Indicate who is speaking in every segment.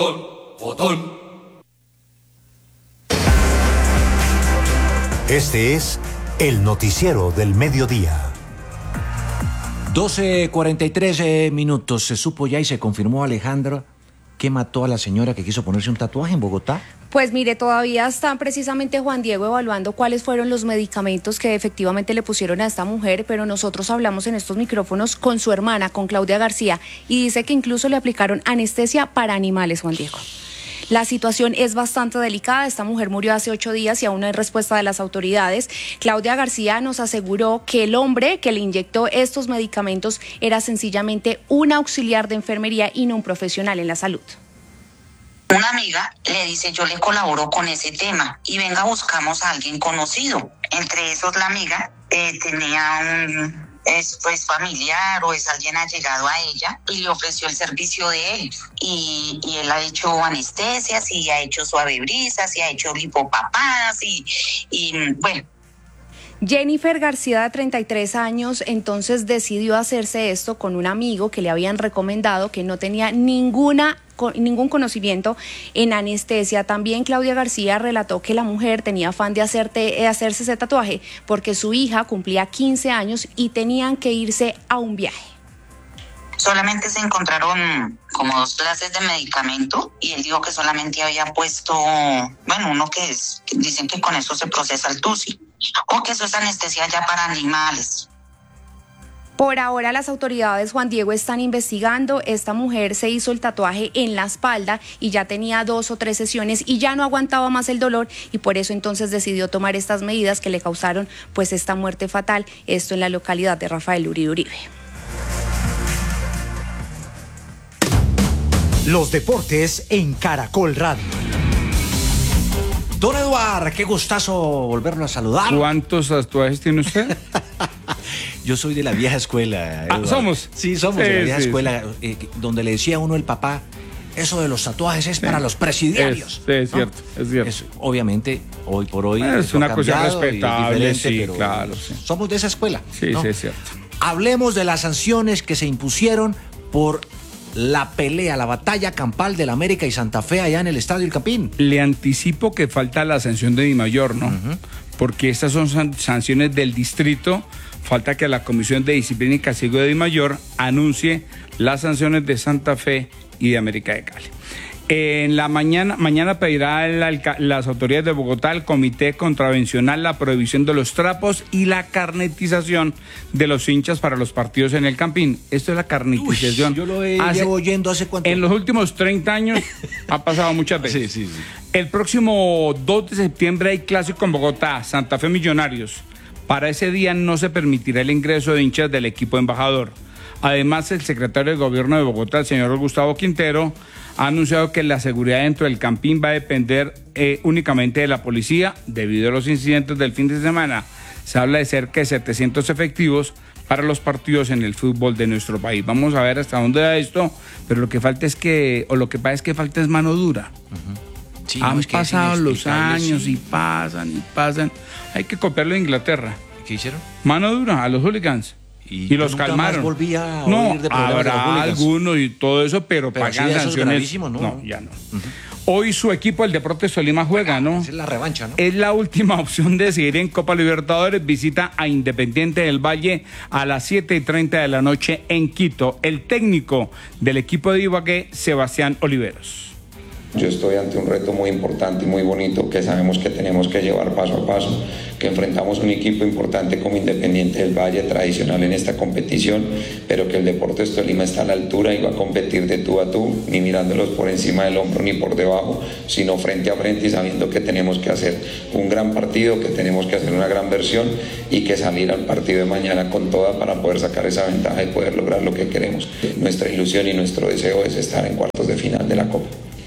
Speaker 1: Botón.
Speaker 2: Este es el noticiero del mediodía.
Speaker 3: 12:43 minutos. Se supo ya y se confirmó, Alejandra, que mató a la señora que quiso ponerse un tatuaje en Bogotá.
Speaker 4: Pues mire, todavía están precisamente, Juan Diego, evaluando cuáles fueron los medicamentos que efectivamente le pusieron a esta mujer, pero nosotros hablamos en estos micrófonos con su hermana, con Claudia García, y dice que incluso le aplicaron anestesia para animales, Juan Diego. La situación es bastante delicada. Esta mujer murió hace 8 días y aún no hay respuesta de las autoridades. Claudia García nos aseguró que el hombre que le inyectó estos medicamentos era sencillamente un auxiliar de enfermería y no un profesional en la salud.
Speaker 5: Una amiga le dice, yo le colaboro con ese tema y venga, buscamos a alguien conocido. Entre esos la amiga tenía es familiar o es alguien allegado a ella y le ofreció el servicio de él. Y él ha hecho anestesias y ha hecho suavebrisas y ha hecho lipopapadas y bueno.
Speaker 4: Jennifer García, de 33 años, entonces decidió hacerse esto con un amigo que le habían recomendado, que no tenía ningún conocimiento en anestesia. También Claudia García relató que la mujer tenía afán de hacerse ese tatuaje porque su hija cumplía 15 años y tenían que irse a un viaje.
Speaker 5: Solamente se encontraron como 2 clases de medicamento y él dijo que solamente había puesto, uno que dicen que con eso se procesa el TUSI, o que eso es anestesia ya para animales.
Speaker 4: Por ahora las autoridades, Juan Diego, están investigando. Esta mujer se hizo el tatuaje en la espalda y ya tenía 2 o 3 sesiones y ya no aguantaba más el dolor y por eso entonces decidió tomar estas medidas que le causaron pues esta muerte fatal. Esto en la localidad de Rafael Uribe.
Speaker 2: Los deportes en Caracol Radio.
Speaker 3: Don Eduardo, qué gustazo volverlo a saludar.
Speaker 6: ¿Cuántos tatuajes tiene usted?
Speaker 3: Yo soy de la vieja escuela.
Speaker 6: ¿Somos?
Speaker 3: Sí, somos de la vieja escuela, donde le decía a uno el papá, eso de los tatuajes es para los presidiarios.
Speaker 6: Es cierto, ¿no? Es cierto.
Speaker 3: Obviamente, hoy por hoy
Speaker 6: es una cosa respetable,
Speaker 3: sí, pero
Speaker 6: claro. Sí.
Speaker 3: Somos de esa escuela.
Speaker 6: Sí,
Speaker 3: ¿no?
Speaker 6: sí, es cierto.
Speaker 3: Hablemos de las sanciones que se impusieron por la pelea, la batalla campal del América y Santa Fe allá en el Estadio El Campín.
Speaker 6: Le anticipo que falta la sanción de Dimayor, ¿no? Porque estas son sanciones del distrito. Falta que la Comisión de Disciplina y Castigo de Dimayor anuncie las sanciones de Santa Fe y de América de Cali. En la mañana pedirá las autoridades de Bogotá al Comité Contravencional la prohibición de los trapos y la carnetización de los hinchas para los partidos en el Campín. Esto es la carnetización.
Speaker 3: Yo lo llevo oyendo hace cuánto.
Speaker 6: En los últimos 30 años ha pasado muchas veces.
Speaker 3: Sí.
Speaker 6: El próximo 2 de septiembre hay clásico en Bogotá, Santa Fe Millonarios. Para ese día no se permitirá el ingreso de hinchas del equipo embajador. Además, el secretario de Gobierno de Bogotá, el señor Gustavo Quintero, ha anunciado que la seguridad dentro del Campín va a depender únicamente de la policía debido a los incidentes del fin de semana. Se habla de cerca de 700 efectivos para los partidos en el fútbol de nuestro país. Vamos a ver hasta dónde da esto, pero lo que falta es lo que pasa es que falta es mano dura. Sí, han pasado los años y pasan. Hay que copiarlo de Inglaterra.
Speaker 3: ¿Qué hicieron?
Speaker 6: Mano dura a los hooligans. Y los calmaron.
Speaker 3: Volvía a
Speaker 6: no,
Speaker 3: oír de
Speaker 6: habrá algunos y todo eso, pero pagan sanciones.
Speaker 3: No,
Speaker 6: ya no. Hoy su equipo, el Deportes Tolima, juega, ¿no?
Speaker 3: Es la revancha, ¿no?
Speaker 6: Es la última opción de seguir en Copa Libertadores. Visita a Independiente del Valle a las 7:30 de la noche en Quito. El técnico del equipo de Ibagué, Sebastián Oliveros.
Speaker 7: Yo estoy ante un reto muy importante y muy bonito que sabemos que tenemos que llevar paso a paso, que enfrentamos un equipo importante como Independiente del Valle, tradicional en esta competición, pero que el Deportes Tolima está a la altura y va a competir de tú a tú, ni mirándolos por encima del hombro ni por debajo, sino frente a frente y sabiendo que tenemos que hacer un gran partido, que tenemos que hacer una gran versión y que salir al partido de mañana con toda para poder sacar esa ventaja y poder lograr lo que queremos. Nuestra ilusión y nuestro deseo es estar en cuartos de final de la Copa.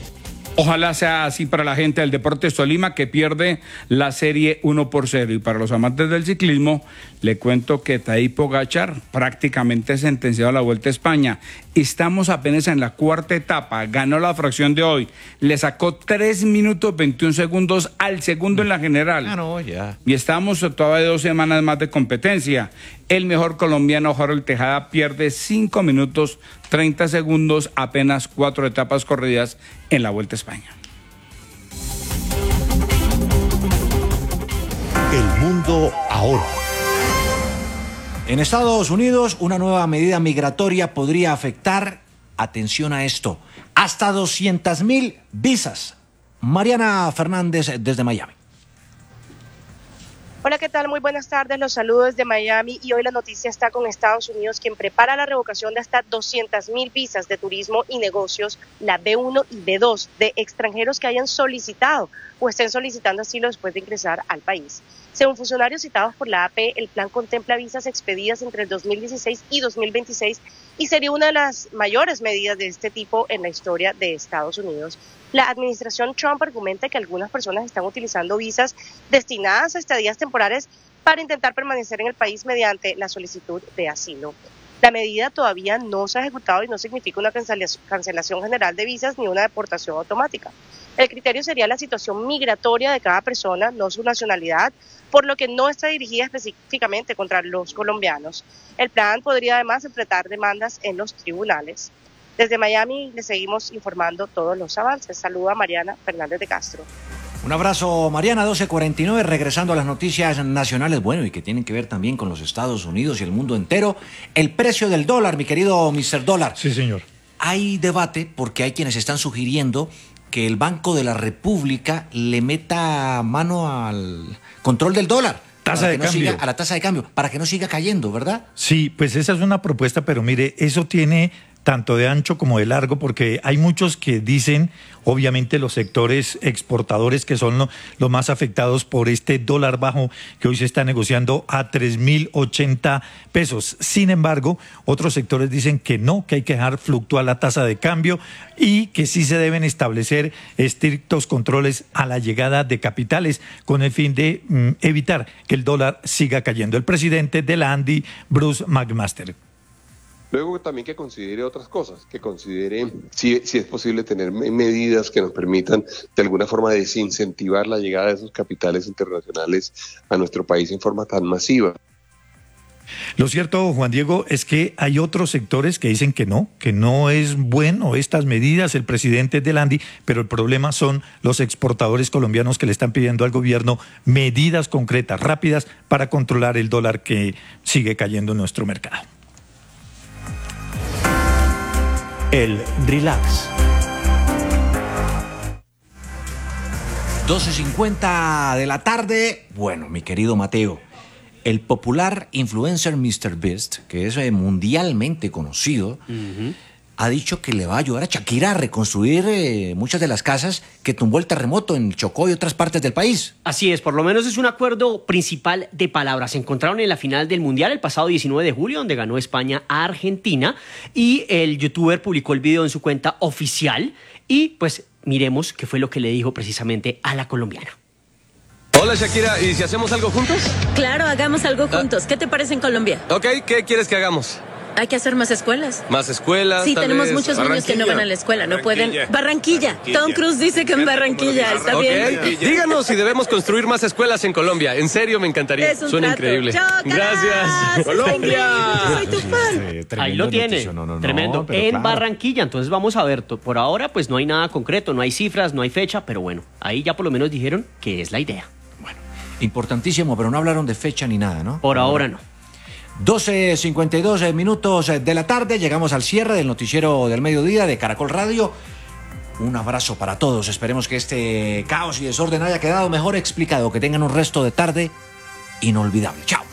Speaker 6: Ojalá sea así para la gente del Deportes Tolima, que pierde la serie 1-0. Y para los amantes del ciclismo, le cuento que Tadej Pogačar prácticamente sentenciado a la Vuelta a España. Estamos apenas en la 4ª etapa, ganó la fracción de hoy, le sacó 3 minutos 21 segundos al segundo en la general.
Speaker 3: Ah, no, ya.
Speaker 6: Y estamos todavía 2 semanas más de competencia. El mejor colombiano, Harold Tejada, pierde 5 minutos 30 segundos, apenas 4 etapas corridas en la Vuelta a España.
Speaker 2: El mundo ahora.
Speaker 3: En Estados Unidos, una nueva medida migratoria podría afectar, atención a esto, hasta 200,000 visas. Mariana Fernández desde Miami.
Speaker 1: Hola, ¿qué tal? Muy buenas tardes, los saludos desde Miami y hoy la noticia está con Estados Unidos, quien prepara la revocación de hasta 200,000 visas de turismo y negocios, la B1 y B2, de extranjeros que hayan solicitado o estén solicitando asilo después de ingresar al país. Según funcionarios citados por la AP, el plan contempla visas expedidas entre el 2016 y 2026 y sería una de las mayores medidas de este tipo en la historia de Estados Unidos. La administración Trump argumenta que algunas personas están utilizando visas destinadas a estadías temporales para intentar permanecer en el país mediante la solicitud de asilo. La medida todavía no se ha ejecutado y no significa una cancelación general de visas ni una deportación automática. El criterio sería la situación migratoria de cada persona, no su nacionalidad, por lo que no está dirigida específicamente contra los colombianos. El plan podría además enfrentar demandas en los tribunales. Desde Miami le seguimos informando todos los avances. Saluda Mariana Fernández de Castro.
Speaker 3: Un abrazo, Mariana, 12:49, regresando a las noticias nacionales, bueno, y que tienen que ver también con los Estados Unidos y el mundo entero. El precio del dólar, mi querido Mr. Dólar.
Speaker 8: Sí, señor.
Speaker 3: Hay debate porque hay quienes están sugiriendo que el Banco de la República le meta mano al control del dólar.
Speaker 8: Tasa de cambio.
Speaker 3: A la tasa de cambio, para que no siga cayendo, ¿verdad?
Speaker 8: Sí, pues esa es una propuesta, pero mire, eso tiene tanto de ancho como de largo, porque hay muchos que dicen, obviamente los sectores exportadores que son los más afectados por este dólar bajo que hoy se está negociando a 3.080 pesos. Sin embargo, otros sectores dicen que no, que hay que dejar fluctuar la tasa de cambio y que sí se deben establecer estrictos controles a la llegada de capitales con el fin de evitar que el dólar siga cayendo. El presidente de la ANDI, Bruce McMaster.
Speaker 9: Luego también que considere otras cosas, que considere si es posible tener medidas que nos permitan de alguna forma desincentivar la llegada de esos capitales internacionales a nuestro país en forma tan masiva.
Speaker 8: Lo cierto, Juan Diego, es que hay otros sectores que dicen que no es bueno estas medidas, el presidente del ANDI, pero el problema son los exportadores colombianos que le están pidiendo al gobierno medidas concretas, rápidas, para controlar el dólar que sigue cayendo en nuestro mercado.
Speaker 2: El relax.
Speaker 3: 12:50 de la tarde. Bueno, mi querido Mateo, el popular influencer MrBeast, que es mundialmente conocido, ha dicho que le va a ayudar a Shakira a reconstruir muchas de las casas que tumbó el terremoto en Chocó y otras partes del país.
Speaker 10: Así es, por lo menos es un acuerdo principal de palabras. Se encontraron en la final del Mundial el pasado 19 de julio, donde ganó España a Argentina, y el youtuber publicó el video en su cuenta oficial, y pues miremos qué fue lo que le dijo precisamente a la colombiana.
Speaker 11: Hola Shakira, ¿y si hacemos algo juntos?
Speaker 12: Claro, hagamos algo juntos. ¿Qué te parece en Colombia?
Speaker 11: Ok, ¿qué quieres que hagamos?
Speaker 12: Hay que hacer más escuelas.
Speaker 11: ¿Más escuelas?
Speaker 12: Sí, tenemos
Speaker 11: vez.
Speaker 12: muchos niños que no van a la escuela, no pueden. Barranquilla. Tom Cruise dice que en Barranquilla, está bien.
Speaker 11: Díganos si debemos construir más escuelas en Colombia. En serio, me encantaría. Suena increíble. Gracias.
Speaker 10: ¡Colombia!
Speaker 12: Soy tu fan.
Speaker 10: Ahí lo tiene. Tremendo. En claro. Barranquilla. Entonces vamos a ver. Por ahora, pues no hay nada concreto, no hay cifras, no hay fecha, pero bueno, ahí ya por lo menos dijeron que es la idea.
Speaker 3: Bueno, importantísimo, pero no hablaron de fecha ni nada, ¿no?
Speaker 10: Por ahora no.
Speaker 3: 12:52 minutos de la tarde, llegamos al cierre del noticiero del mediodía de Caracol Radio. Un abrazo para todos, esperemos que este caos y desorden haya quedado mejor explicado, que tengan un resto de tarde inolvidable. Chao.